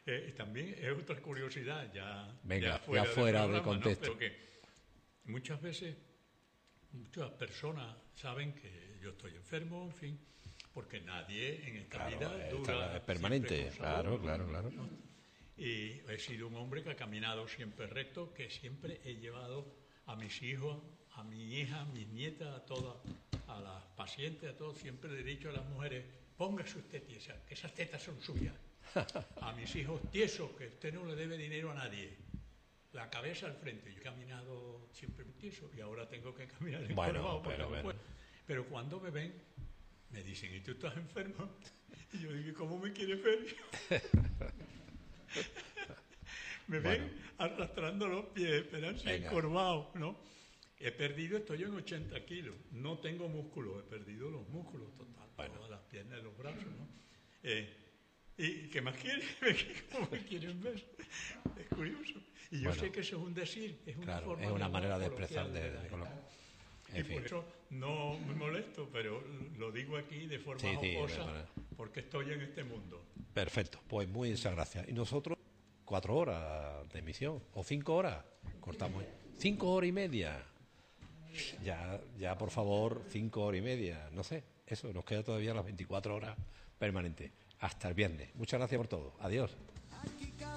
También es otra curiosidad, Venga, ya fuera de contexto. ¿no? Pero que muchas veces muchas personas saben que yo estoy enfermo, en fin, porque nadie en esta vida dura es permanente. Salud, Claro. ¿no? Y he sido un hombre que ha caminado siempre recto, que siempre he llevado a mis hijos, a mi hija, a mis nietas, a todas, a las pacientes, a todos, siempre le he dicho a las mujeres, póngase usted tiesa, que esas tetas son suyas. A mis hijos tiesos, que usted no le debe dinero a nadie. La cabeza al frente. Yo he caminado siempre tieso y ahora tengo que caminar encorvado. Pero cuando me ven, me dicen, ¿y tú estás enfermo? Y yo digo, ¿cómo me quieres ver? Me ven arrastrando los pies, esperanza, encorvado, ¿no? Estoy en 80 kilos, no tengo músculos, he perdido los músculos total, todas las piernas y los brazos, ¿no? ¿Y qué más quieren? ¿Cómo me quieren ver? Es curioso. Y yo sé que eso es un decir, es una forma es una de manera de expresar y por eso no me molesto, pero lo digo aquí de forma jocosa, porque estoy en este mundo. Perfecto, pues muchas gracias. Y nosotros, 4 horas de emisión, o 5 horas, cortamos. 5 horas y media. Ya por favor, 5 horas y media, no sé, eso, nos queda todavía las 24 horas permanentes. Hasta el viernes. Muchas gracias por todo. Adiós.